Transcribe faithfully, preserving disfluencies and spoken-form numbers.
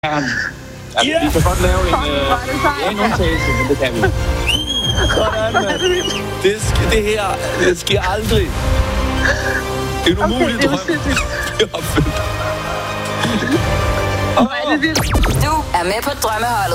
Altså, yeah. Vi kan godt lave en, øh, en undtagelse, men det kan vi. Sådan, mand. Det, det her, det sker aldrig. Det er en umulig okay, drøm. Det er fedt. Hvor er det vildt. Du er med på Drømmeholdet.